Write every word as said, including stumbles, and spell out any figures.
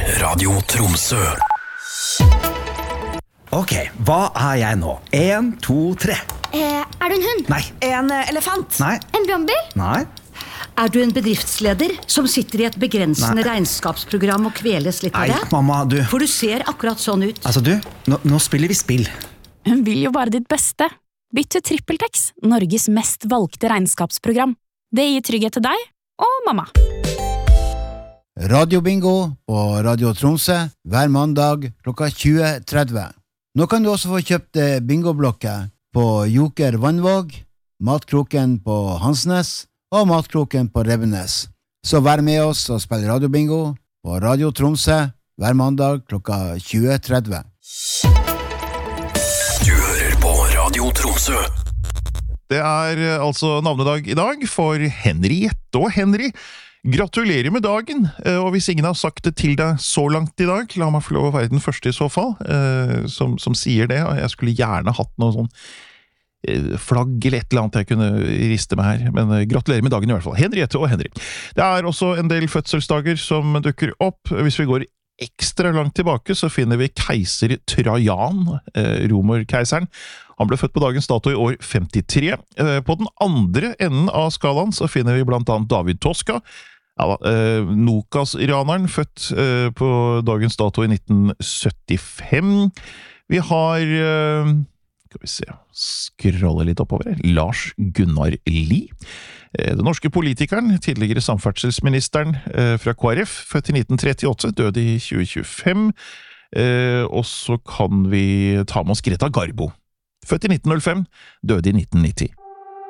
Radio Tromsø. Ok, hva er jeg nå? En, to, tre. Eh, er du en hund? Nei. En eh, elefant? Nei. En bromby? Nei. Er du en bedriftsleder som sitter i et begrensende Nei. regnskapsprogram og kveles litt av Nei, det? mamma, du. For du ser akkurat sånn ut. Altså, du, nå, nå spiller vi spill. Hun vil jo bare ditt beste. Bytt til TrippelTex, Norges mest valgte regnskapsprogram. Det gir trygghet til deg og mamma. Radiobingo på Radio Tromsø hver mandag klokka tjue tretti. Nå kan du også få kjøpt bingoblokker på Joker Vannvåg, Matkroken på Hansnes og Matkroken på Rebbenes. Så vær med oss og spill radiobingo på Radio Tromsø hver mandag klokka tjue tretti. Du hører på Radio Tromsø. Det er altså navnedag i dag for Henriette og Henry. Gratulerer med dagen, og hvis ingen har sagt det til deg så langt i dag, la meg få lov å være den første i så fall, eh, som, som sier det, og jeg skulle gjerne hatt noe sånn eh, flagg eller et eller annet jeg kunne riste med her, men eh, gratulerer med dagen i hvert fall, Henriette og Henry. Det er også en del fødselsdager som dukker opp. Hvis vi går ekstra langt tilbake, så finner vi keiser Trajan, eh, romerkeiseren. Han ble født på dagens dato i år femtitre. Eh, på den andre enden av skalaen så finner vi blant annet David Tosca, Ja, eh, Nokas-iraneren, født eh, på dagens dato i nitten syttifem. Vi har, eh, skal vi se, scrolle litt oppover her, Lars Gunnar Lie. Eh, den norske politikeren, tidligere samferdselsministeren eh, fra K R F, født i nitten trettiåtte, døde i tjue tjuefem. Eh, og så kan vi ta med oss Greta Garbo, født i nitten null fem, døde i nitten nitti.